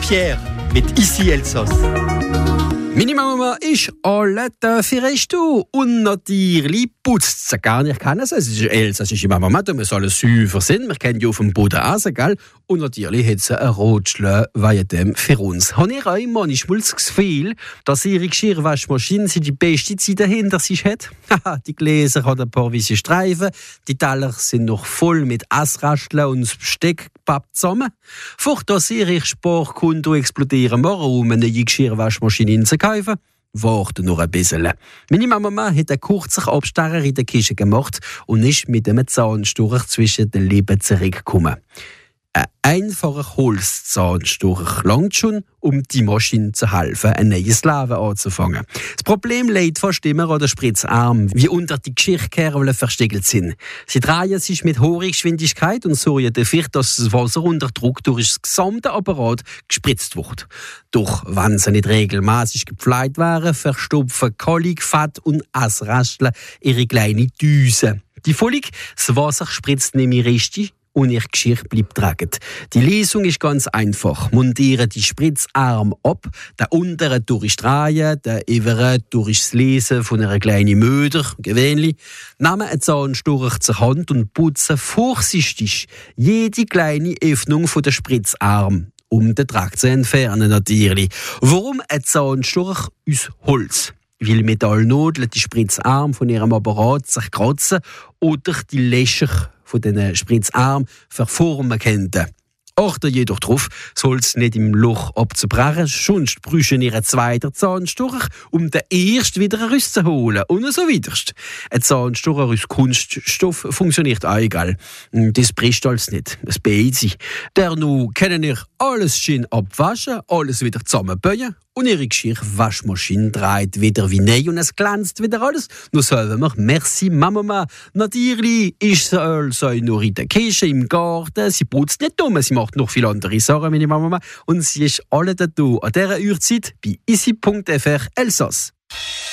Pierre mit Ici Elsass. Meine Mama ist alle für du und natürlich putzt sie gar nicht. Es ist elsassische Mama, da muss alles sauber sein. Wir kennen ja auf dem Boden Asen, gell? Und natürlich hat sie ein Rotschle wegen dem für uns. Habe ich auch manchmal das Gefühl, dass ihre Geschirrwaschmaschine die beste Zeit dahinter sich hat? Haha, die Gläser haben ein paar weiße Streifen, die Teller sind noch voll mit Assrasteln und das Besteck gepappt zusammen. Furcht, dass ihr Sparkonto explodieren muss, um eine neue Geschirrwaschmaschine zu kaufen. Warte noch ein bisschen. Meine Mama hat einen kurzen Abstecher in der Küche gemacht und ist mit einem Zahnsturch zwischen den Lippen zurückgekommen. Ein einfacher Holzzahnstocher langt schon, um die Maschine zu helfen, ein neues Leben anzufangen. Das Problem liegt fast immer an den Spritzarmen, wie unter die Geschirrkerben versteckt sind. Sie drehen sich mit hoher Geschwindigkeit und sorgen dafür, dass das Wasser unter Druck durch das gesamte Apparat gespritzt wird. Doch wenn sie nicht regelmäßig gepflegt werden, verstopfen Kolik, Fett und Assrasteln ihre kleine Düse. Die Folge, das Wasser spritzt nämlich richtig und ihr Geschirr bleibt tragend. Die Lösung ist ganz einfach. Montieren die Spritzarm ab, den unteren durchdrehen, den oberen durch das Lesen von einer kleinen Möder, gewöhnlich. Nehmen einen Zahnsturch zur Hand und putzen vorsichtig jede kleine Öffnung von der Spritzarm, um den Dreck zu entfernen natürlich. Warum ein Zahnsturch aus Holz? Weil Metallnadeln die Spritzarm von ihrem Apparat sich kratzen oder die Löcher von diesen Spritzarmen verformen könnten. Achten jedoch darauf, soll es nicht im Loch abzubrechen, sonst brüchen ihr einen zweiten Zahnsturch, um den ersten wieder rauszuholen und so weiter. Ein Zahnsturch aus Kunststoff funktioniert auch egal. Das bricht alles nicht, das beißt sich. Dennoch können ihr alles schön abwaschen, alles wieder zusammenböien und ihre Geschirrwaschmaschine dreht wieder wie neu und es glänzt wieder alles. Nur sagen wir «Merci Mama». Natürlich ist sie also nur in der Küche, im Garten. Sie putzt nicht dumm, sie macht noch viele andere Sachen, meine Mama. Und sie ist alle da an dieser Uhrzeit bei isi.fr Elsass.